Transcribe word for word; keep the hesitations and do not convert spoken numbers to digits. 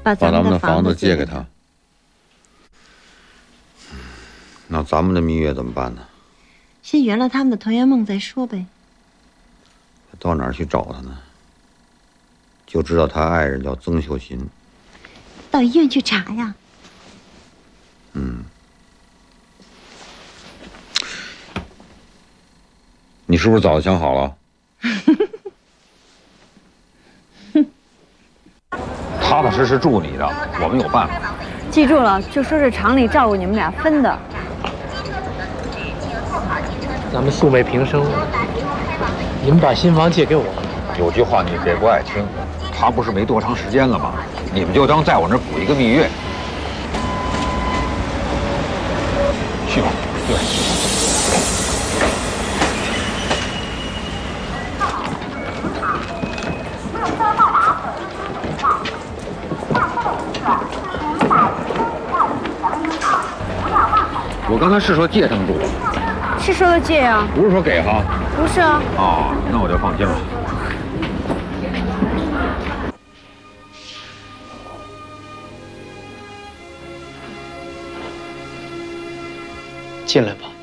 把咱们的房子借给他。那咱们的蜜月怎么办呢？ 先圆了他们的团圆梦再说呗。 到哪儿去找他呢？就知道他爱人叫曾秀琴。 到医院去查呀。 嗯。你是不是早就想好了？踏踏实实住你的，我们有办法。 记住了，就说是厂里照顾你们俩分的。 咱们素昧平生，你们把新房借给我。 有句话你别不爱听，他不是没多长时间了吗？你们就当在我那儿补一个蜜月。去吧，对。我刚才是说借他们住， 是说的借呀， 不是说给哈。 不是啊。 哦，那我就放心了。 进来吧。